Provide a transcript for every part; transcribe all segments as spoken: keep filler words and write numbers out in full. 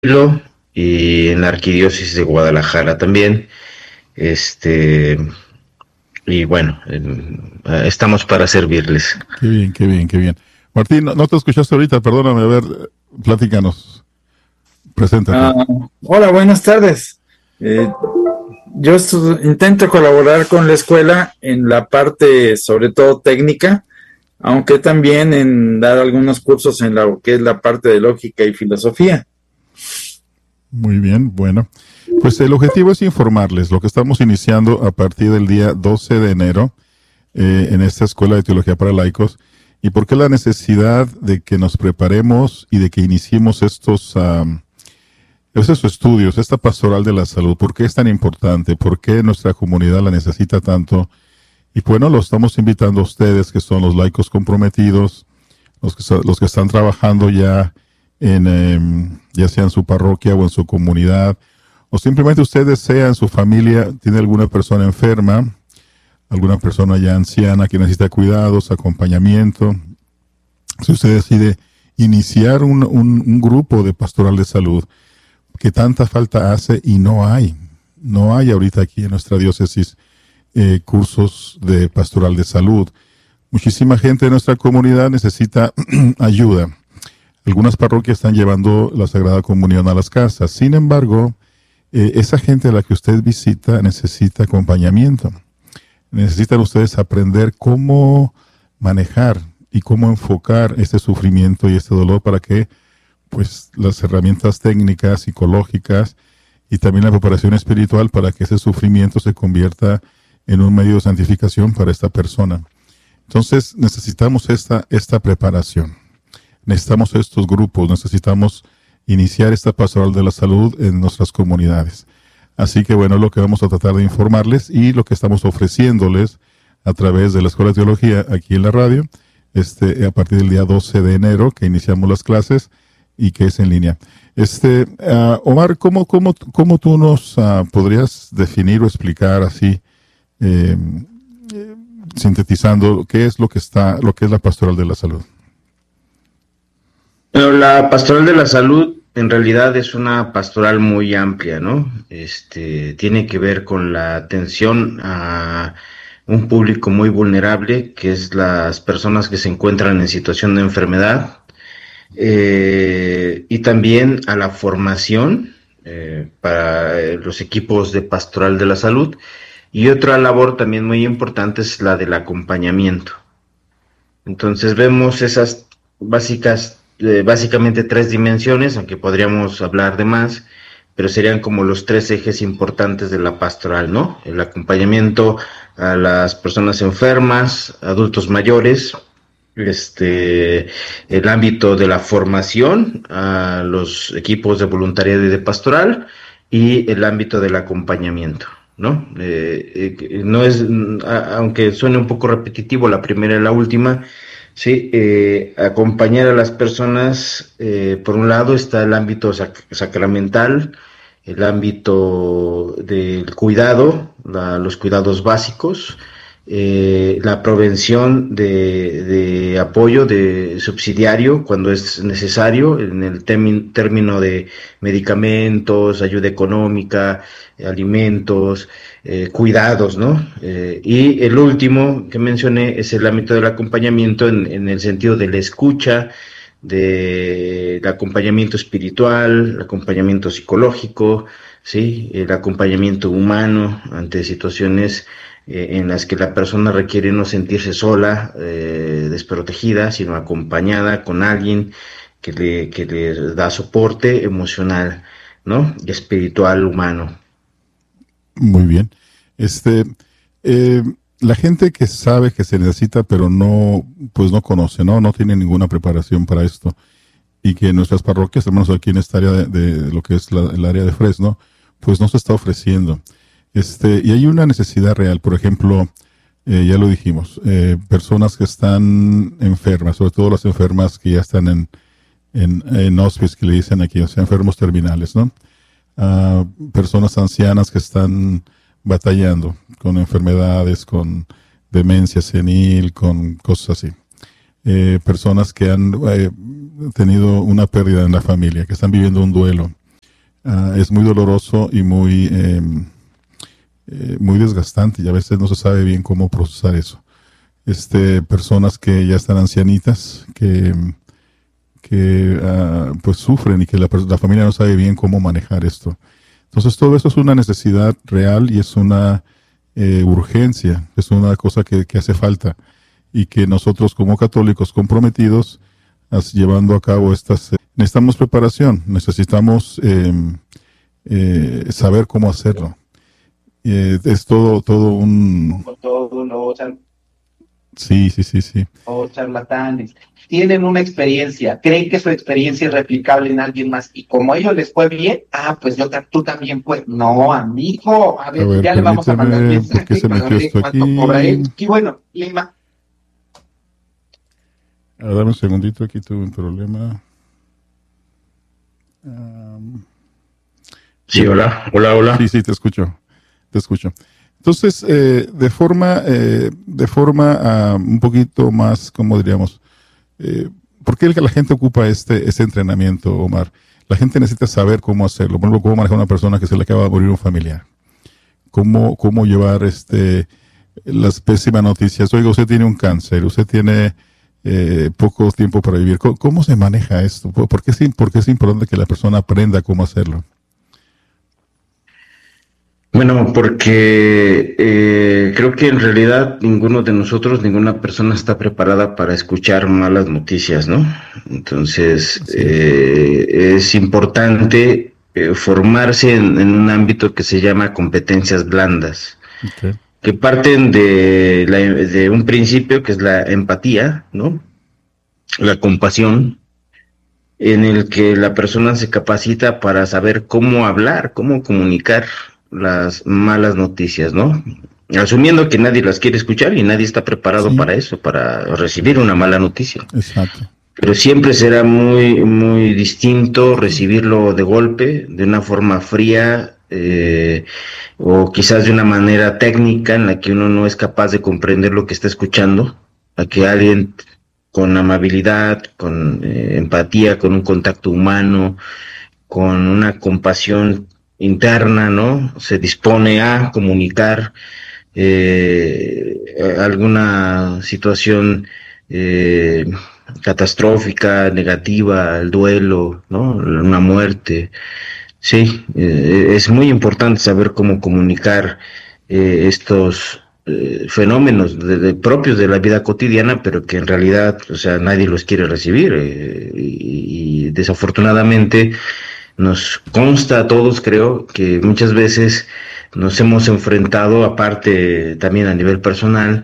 y en la Arquidiócesis de Guadalajara también. Este, y bueno, en- eh, estamos para servirles. Qué bien, qué bien, qué bien. Martín, no, no te escuchaste ahorita, perdóname, a ver, eh, platícanos, Ah, preséntate. hola, buenas tardes. Eh, yo estu- intento colaborar con la escuela en la parte, sobre todo técnica, aunque también en dar algunos cursos en lo que es la parte de lógica y filosofía. Muy bien, bueno. Pues el objetivo es informarles lo que estamos iniciando a partir del día doce de enero eh, en esta Escuela de Teología para Laicos y por qué la necesidad de que nos preparemos y de que iniciemos estos, am, esos estudios, esta pastoral de la salud, por qué es tan importante, por qué nuestra comunidad la necesita tanto. Y bueno, lo estamos invitando a ustedes que son los laicos comprometidos, los que, so- los que están trabajando ya en, em, ya sea en su parroquia o en su comunidad, o simplemente usted desea en su familia, tiene alguna persona enferma, alguna persona ya anciana que necesita cuidados, acompañamiento. Si usted decide iniciar un, un, un grupo de pastoral de salud que tanta falta hace y no hay, no hay ahorita aquí en nuestra diócesis eh, cursos de pastoral de salud. Muchísima gente de nuestra comunidad necesita ayuda. Algunas parroquias están llevando la Sagrada Comunión a las casas. Sin embargo, eh, esa gente a la que usted visita necesita acompañamiento. Necesitan ustedes aprender cómo manejar y cómo enfocar este sufrimiento y este dolor para que pues las herramientas técnicas, psicológicas y también la preparación espiritual para que ese sufrimiento se convierta en un medio de santificación para esta persona. Entonces necesitamos esta, esta preparación, necesitamos estos grupos, necesitamos iniciar esta pastoral de la salud en nuestras comunidades. Así que bueno, lo que vamos a tratar de informarles y lo que estamos ofreciéndoles a través de la Escuela de Teología aquí en la radio, este, a partir del día doce de enero que iniciamos las clases y que es en línea. Este, uh, Omar, ¿cómo, cómo, cómo tú nos uh, podrías definir o explicar así, eh, sintetizando, qué es lo que está, lo que es la pastoral de la salud? Pero la pastoral de la salud en realidad es una pastoral muy amplia, ¿no? Este, tiene que ver con la atención a un público muy vulnerable, que es las personas que se encuentran en situación de enfermedad, eh, y también a la formación eh, para eh, los equipos de pastoral de la salud. Y otra labor también muy importante es la del acompañamiento. Entonces vemos esas básicas, eh, básicamente tres dimensiones, aunque podríamos hablar de más, pero serían como los tres ejes importantes de la pastoral, ¿no? El acompañamiento a las personas enfermas, adultos mayores, este, el ámbito de la formación a los equipos de voluntariado y de pastoral y el ámbito del acompañamiento, ¿no? Eh, eh, no es, a, aunque suene un poco repetitivo la primera y la última, sí, eh, acompañar a las personas, eh, por un lado está el ámbito sac sacramental, el ámbito del cuidado, la, los cuidados básicos, eh, la prevención de, de apoyo de subsidiario cuando es necesario en el término de medicamentos, ayuda económica, alimentos, eh, cuidados, ¿no? Eh, y el último que mencioné es el ámbito del acompañamiento en, en el sentido de la escucha, del acompañamiento espiritual, el acompañamiento psicológico, ¿sí? El acompañamiento humano ante situaciones eh, en las que la persona requiere no sentirse sola, eh, desprotegida, sino acompañada con alguien que le, que le da soporte emocional, ¿no? Y espiritual humano. Muy bien. Este, eh, la gente que sabe que se necesita, pero no, pues no conoce, ¿no? No tiene ninguna preparación para esto. Y que en nuestras parroquias, al menos aquí en esta área de, de lo que es la, el área de Fresno, pues no se está ofreciendo. Este, y hay una necesidad real. Por ejemplo, eh, ya lo dijimos, eh, personas que están enfermas, sobre todo las enfermas que ya están en, en, en hospice, que le dicen aquí, o sea, enfermos terminales, ¿no? A personas ancianas que están batallando con enfermedades, con demencia senil, con cosas así. Eh, personas que han eh, tenido una pérdida en la familia, que están viviendo un duelo. uh, es muy doloroso y muy, eh, eh, muy desgastante, y a veces no se sabe bien cómo procesar eso. Este, personas que ya están ancianitas, que, que uh, pues sufren y que la, la familia no sabe bien cómo manejar esto. Entonces todo eso es una necesidad real y es una eh, urgencia, es una cosa que, que hace falta, y que nosotros como católicos comprometidos as, llevando a cabo estas, eh, necesitamos preparación, necesitamos eh, eh, saber cómo hacerlo. Eh, es todo, todo un... Todo uno, Sí, sí, sí, sí. o charlatanes, tienen una experiencia, creen que su experiencia es replicable en alguien más, y como a ellos les fue bien, ah, pues yo tú también puedes. No, amigo, a ver, A ver, ya le vamos a mandar mensaje. ¿por qué se metió esto aquí? Cobra él. Y bueno, Lima. A ver, dame un segundito, aquí tuve un problema. Um, sí, hola, hola, hola. Sí, sí, te escucho, te escucho. Entonces, eh, de forma, eh, de forma uh, un poquito más, como diríamos, eh, ¿por qué la gente ocupa este, este entrenamiento, Omar? La gente necesita saber cómo hacerlo. Por ejemplo, cómo manejar a una persona que se le acaba de morir un familiar. Cómo, cómo llevar este, las pésimas noticias. Oiga, usted tiene un cáncer, usted tiene eh, poco tiempo para vivir. ¿Cómo, cómo se maneja esto? ¿Por qué, es, ¿Por qué es importante que la persona aprenda cómo hacerlo? Bueno, porque eh, creo que en realidad ninguno de nosotros, ninguna persona está preparada para escuchar malas noticias, ¿no? Entonces, sí. eh, es importante eh, formarse en, en un ámbito que se llama competencias blandas, okay. que parten de, la, de un principio que es la empatía, ¿no? La compasión, en el que la persona se capacita para saber cómo hablar, cómo comunicar las malas noticias, ¿no? Asumiendo que nadie las quiere escuchar y nadie está preparado sí. para eso, para recibir una mala noticia. Exacto. Pero siempre será muy, muy distinto recibirlo de golpe, de una forma fría, eh, o quizás de una manera técnica en la que uno no es capaz de comprender lo que está escuchando, a que alguien con amabilidad, con eh, empatía, con un contacto humano, con una compasión interna, ¿no? Se dispone a comunicar eh, alguna situación eh, catastrófica, negativa, el duelo, ¿no? Una muerte. Sí, eh, es muy importante saber cómo comunicar eh, estos eh, fenómenos de, de, propios de la vida cotidiana, pero que en realidad, o sea, nadie los quiere recibir eh, y, y desafortunadamente nos consta a todos, creo, que muchas veces nos hemos enfrentado, aparte también a nivel personal,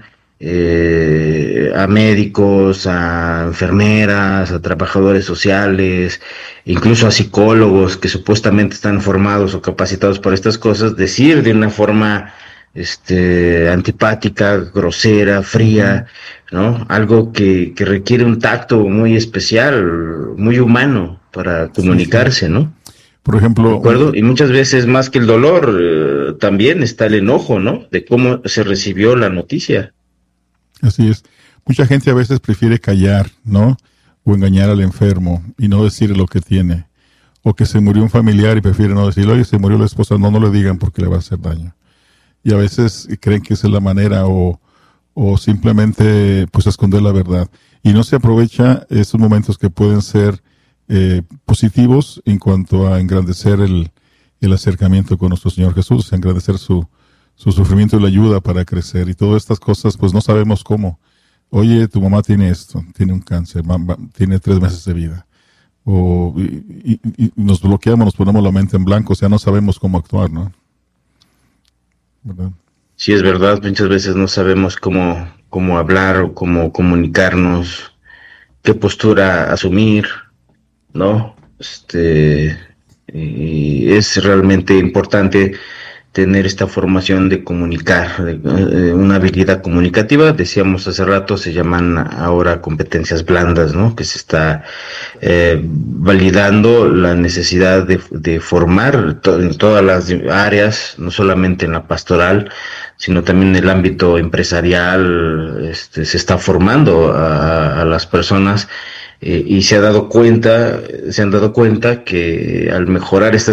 eh, a médicos, a enfermeras, a trabajadores sociales, incluso a psicólogos que supuestamente están formados o capacitados para estas cosas, decir de una forma este, antipática, grosera, fría, ¿no? Algo que, que requiere un tacto muy especial, muy humano para comunicarse, sí, sí. ¿no? Por ejemplo, ¿de acuerdo? Y muchas veces más que el dolor, eh, también está el enojo, ¿no? De cómo se recibió la noticia. Así es. Mucha gente a veces prefiere callar, ¿no? O engañar al enfermo y no decir lo que tiene. O que se murió un familiar y prefiere no decirlo. Oye, se murió la esposa, no, no le digan porque le va a hacer daño. Y a veces creen que esa es la manera o, o simplemente pues esconder la verdad. Y no se aprovecha esos momentos que pueden ser Eh, positivos en cuanto a engrandecer el, el acercamiento con nuestro Señor Jesús, engrandecer su, su sufrimiento y la ayuda para crecer, y todas estas cosas pues no sabemos cómo. Oye, tu mamá tiene esto, tiene un cáncer, mamá, tiene tres meses de vida, o y, y, y nos bloqueamos, nos ponemos la mente en blanco, o sea, no sabemos cómo actuar, ¿no? ¿Verdad? Sí, es verdad, muchas veces no sabemos cómo, cómo hablar o cómo comunicarnos, qué postura asumir, ¿no? Este, y es realmente importante tener esta formación de comunicar, de, de una habilidad comunicativa. Decíamos hace rato, se llaman ahora competencias blandas, ¿no? Que se está eh, validando la necesidad de, de formar to- en todas las áreas, no solamente en la pastoral, sino también en el ámbito empresarial. Este, se está formando a, a las personas. Eh, y se ha dado cuenta, se han dado cuenta que al mejorar estas